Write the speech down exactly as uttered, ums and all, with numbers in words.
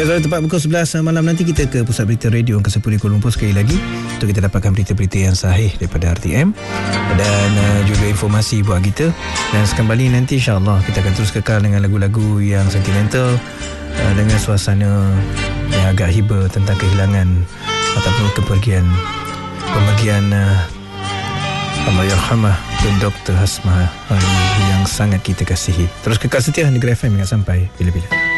Baik, tepat pukul sebelas malam nanti kita ke Pusat Berita Radio Angkasa Puri Kuala Lumpur sekali lagi untuk kita dapatkan berita-berita yang sahih daripada R T M dan uh, juga informasi buat kita. Dan sekembali nanti insya-Allah kita akan terus kekal dengan lagu-lagu yang sentimental uh, dengan suasana yang agak hibur tentang kehilangan ataupun kepergian pemergian uh, Allahyarhamah Tun Doktor Hasmah yang sangat kita kasihi. Terus kekal setia Negeri F M hingga sampai bila-bila.